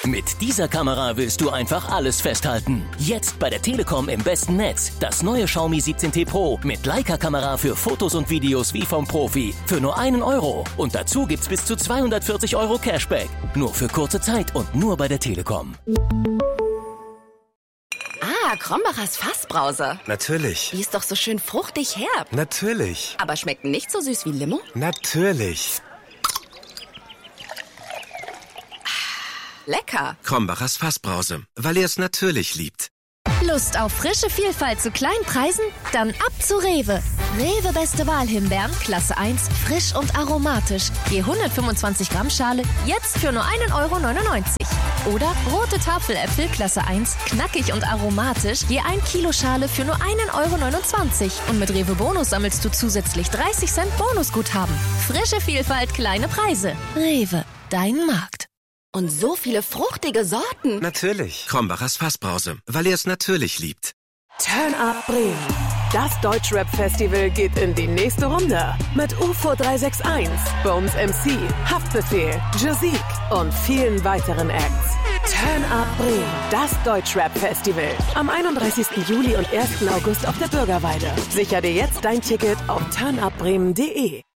Mit dieser Kamera willst du einfach alles festhalten. Jetzt bei der Telekom im besten Netz. Das neue Xiaomi 17T Pro mit Leica-Kamera für Fotos und Videos wie vom Profi. Für nur 1 Euro. Und dazu gibt's bis zu 240 Euro Cashback. Nur für kurze Zeit und nur bei der Telekom. Ah, Krombacher's Fassbrause. Natürlich. Die ist doch so schön fruchtig herb. Natürlich. Aber schmeckt nicht so süß wie Limo? Natürlich. Lecker. Krombacher's Fassbrause, weil ihr es natürlich liebt. Lust auf frische Vielfalt zu kleinen Preisen? Dann ab zu Rewe. Rewe Beste Wahl Himbeeren, Klasse 1, frisch und aromatisch. Je 125 Gramm Schale, jetzt für nur 1,99 Euro. Oder rote Tafeläpfel, Klasse 1, knackig und aromatisch, je 1 Kilo Schale für nur 1,29 Euro. Und mit Rewe Bonus sammelst du zusätzlich 30 Cent Bonusguthaben. Frische Vielfalt, kleine Preise. Rewe, dein Markt. Und so viele fruchtige Sorten. Natürlich. Krombacher's Fassbrause, weil ihr es natürlich liebt. Turn Up Bremen. Das Deutschrap-Festival geht in die nächste Runde. Mit UFO 361, Bones MC, Haftbefehl, Jazik und vielen weiteren Acts. Turn Up Bremen. Das Deutschrap-Festival. Am 31. Juli und 1. August auf der Bürgerweide. Sicher dir jetzt dein Ticket auf turnupbremen.de.